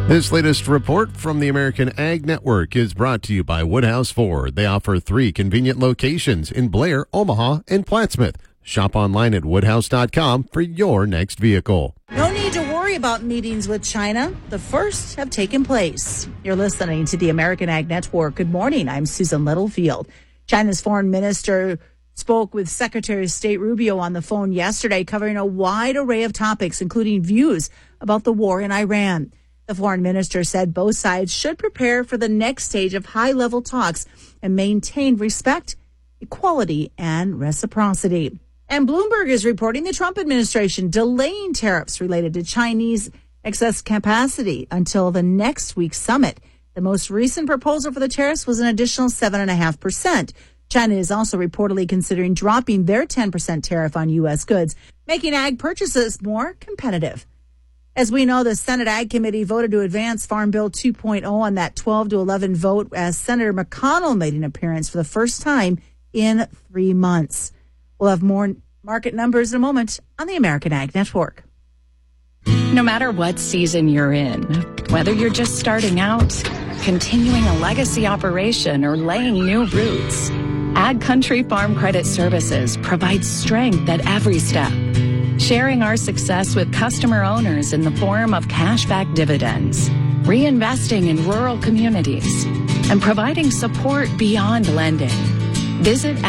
This latest report from the American Ag Network is brought to you by Woodhouse Ford. They offer 3 convenient locations in Blair, Omaha, and Plattsmouth. Shop online at woodhouse.com for your next vehicle. No need to worry about meetings with China. The first have taken place. You're listening to the American Ag Network. Good morning. I'm Susan Littlefield. China's foreign minister spoke with Secretary of State Rubio on the phone yesterday, covering a wide array of topics, including views about the war in Iran. The foreign minister said both sides should prepare for the next stage of high-level talks and maintain respect, equality, and reciprocity. And Bloomberg is reporting the Trump administration delaying tariffs related to Chinese excess capacity until the next week's summit. The most recent proposal for the tariffs was an additional 7.5%. China is also reportedly considering dropping their 10% tariff on U.S. goods, making ag purchases more competitive. As we know, the Senate Ag Committee voted to advance Farm Bill 2.0 on that 12-11 vote as Senator McConnell made an appearance for the first time in 3 months. We'll have more market numbers in a moment on the American Ag Network. No matter what season you're in, whether you're just starting out, continuing a legacy operation, or laying new roots, Ag Country Farm Credit Services provides strength at every step, sharing our success with customer owners in the form of cashback dividends, reinvesting in rural communities, and providing support beyond lending. Visit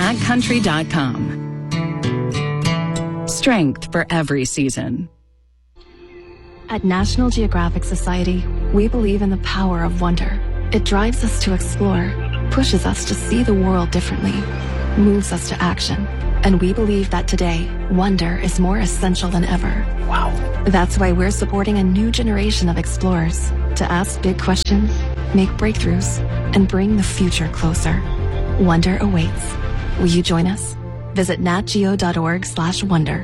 agcountry.com. Strength for every season. At National Geographic Society, we believe in the power of wonder. It drives us to explore, pushes us to see the world differently, moves us to action. And we believe that today, wonder is more essential than ever. Wow. That's why we're supporting a new generation of explorers to ask big questions, make breakthroughs, and bring the future closer. Wonder awaits. Will you join us? Visit natgeo.org/wonder.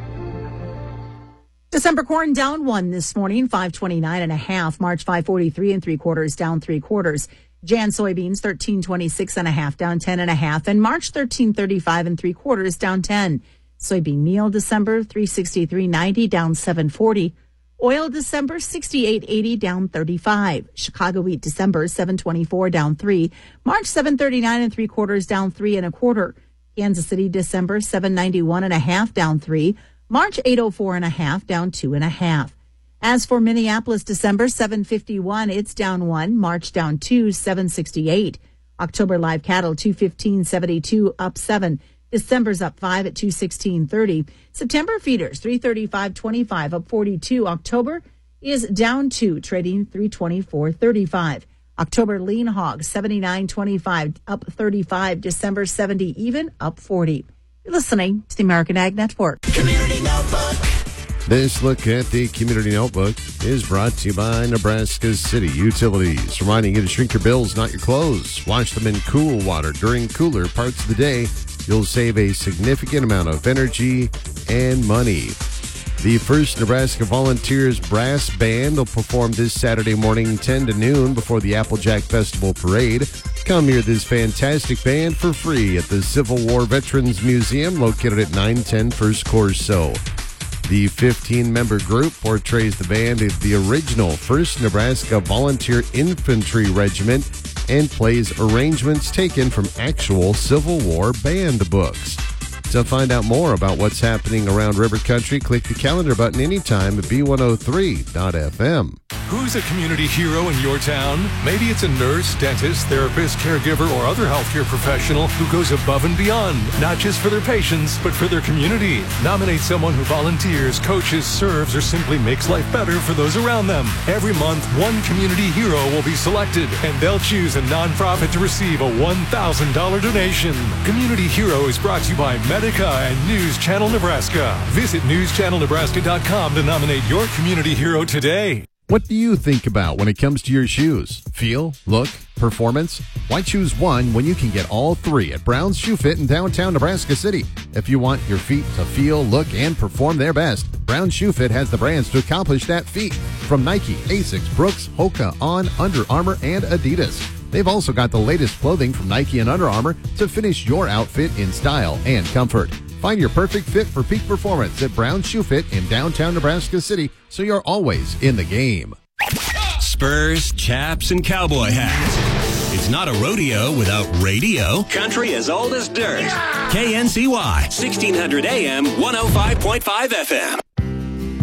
December corn down 1 this morning, 529.5. March 543 3/4, down 3/4. Jan soybeans 1326.5, down 10.5, and March 1335 3/4, down 10. Soybean meal December 363.90, down 740. Oil December 68.80, down 35. Chicago wheat December 724, down 3. March 739 3/4, down 3 1/4. Kansas City December 791.5, down 3. March 804.5, down 2.5. As for Minneapolis, December 751, it's down 1. March down 2, 768. October live cattle 215.72, up 7. December's up 5 at 216.30. September feeders 335.25, up 42. October is down 2, trading 324.35. October lean hog 79.25, up 35. December 70 even, up 40. You're listening to the American Ag Network. Community Notebook. This look at the Community Notebook is brought to you by Nebraska City Utilities, reminding you to shrink your bills, not your clothes. Wash them in cool water during cooler parts of the day. You'll save a significant amount of energy and money. The First Nebraska Volunteers Brass Band will perform this Saturday morning 10 to noon before the Applejack Festival Parade. Come hear this fantastic band for free at the Civil War Veterans Museum located at 910 First Corso. The 15-member group portrays the band of the original 1st Nebraska Volunteer Infantry Regiment and plays arrangements taken from actual Civil War band books. To find out more about what's happening around River Country, click the calendar button anytime at B103.fm. Who's a community hero in your town? Maybe it's a nurse, dentist, therapist, caregiver, or other healthcare professional who goes above and beyond, not just for their patients, but for their community. Nominate someone who volunteers, coaches, serves, or simply makes life better for those around them. Every month, one community hero will be selected, and they'll choose a nonprofit to receive a $1,000 donation. Community Hero is brought to you by Medica and News Channel Nebraska. Visit newschannelnebraska.com to nominate your community hero today. What do you think about when it comes to your shoes? Feel, look, performance? Why choose one when you can get all three at Brown's Shoe Fit in downtown Nebraska City? If you want your feet to feel, look, and perform their best, Brown's Shoe Fit has the brands to accomplish that feat. From Nike, Asics, Brooks, Hoka, On, Under Armour, and Adidas. They've also got the latest clothing from Nike and Under Armour to finish your outfit in style and comfort. Find your perfect fit for peak performance at Brown's Shoe Fit in downtown Nebraska City, so you're always in the game. spurs, chaps, and cowboy hats. It's not a rodeo without radio. Country as old as dirt. Yeah! KNCY, 1600 AM, 105.5 FM.